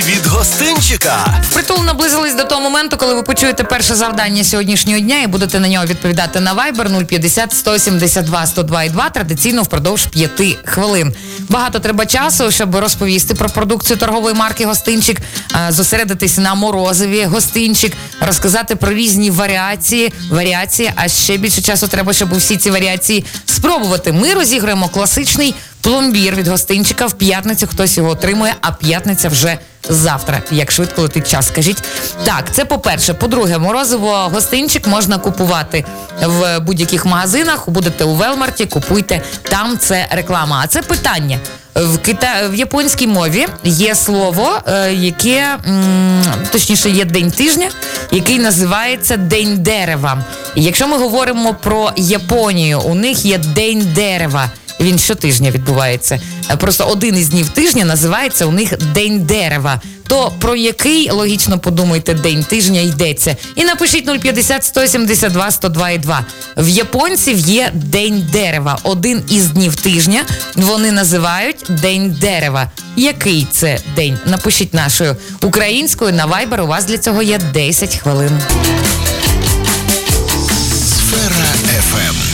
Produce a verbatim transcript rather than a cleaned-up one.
Від гостинчика. Впритул наблизились до того моменту, коли ви почуєте перше завдання сьогоднішнього дня і будете на нього відповідати на Viber нуль п'ятдесят сто сімдесят два сто два і два, традиційно впродовж п'яти хвилин. Багато треба часу, щоб розповісти про продукцію торгової марки «Гостинчик», зосередитись на морозиві «Гостинчик», розказати про різні варіації, варіації, а ще більше часу треба, щоб усі ці варіації спробувати. Ми розіграємо класичний пломбір від «Гостинчика». В п'ятницю хтось його отримує, а п'ятниця вже завтра. Як швидко летить час, скажіть. Так, це по-перше. По-друге, морозиво «Гостинчик» можна купувати в будь-яких магазинах. Будете у Велмарті, купуйте. Там це реклама. А це питання. В, кита... в японській мові є слово, е, яке, м- точніше, є день тижня, який називається День дерева. І якщо ми говоримо про Японію, у них є День дерева. Він щотижня відбувається. Просто один із днів тижня називається у них День дерева. То про який, логічно подумайте, день тижня йдеться? І напишіть нуль п'ятдесят сто сімдесят два сто два і два. В японців є День дерева. Один із днів тижня вони називають День дерева. Який це день? Напишіть нашою українською на Viber. У вас для цього є десять хвилин. Сфера еф ем.